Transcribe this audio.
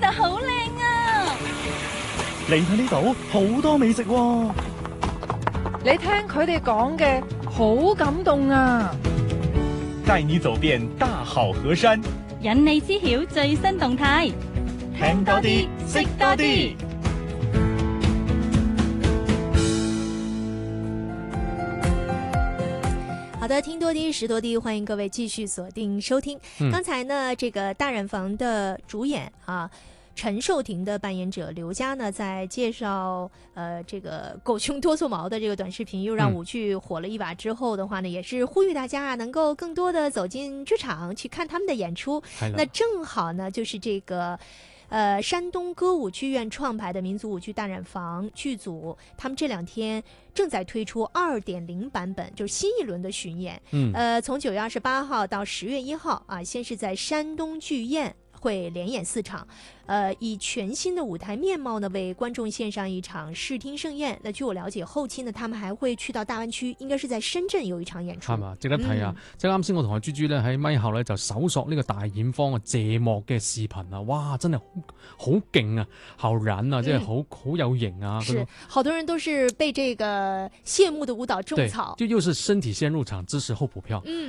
度好靚啊！ 你睇呢度好多美食喎。 你聽佢哋講嘅好感動啊！ 帶你走遍大好河山， 引你知曉最新動態， 聽多啲，識多啲。 好的，听多啲，识多啲，欢迎各位继续锁定收听。刚才呢，这个大染坊的主演啊。陈寿婷的扮演者刘佳呢，在介绍这个狗熊多撮毛的这个短视频又让舞剧火了一把之后的话呢，也是呼吁大家能够更多的走进剧场去看他们的演出。那正好呢，就是这个山东歌舞剧院创排的民族舞剧大染坊剧组，他们这2天正在推出2.0版本，就是新一轮的巡演。从9月28号到10月1号啊，先是在山东剧院会连演4场，以全新的舞台面貌呢为觀眾獻上一場視聽盛宴。那據我了解，後期呢，他們還會去到大灣區，應該是在深圳有一場演出。 係嘛，值得睇啊！即係啱先我同阿豬豬咧喺咪後咧就搜索呢個大染坊嘅謝幕嘅視頻啊，哇，真係好勁啊，好燃啊，即係好有型啊！ 是，好多人都是被這個謝幕的舞蹈種草， 就又是身體先入場，支持後補票。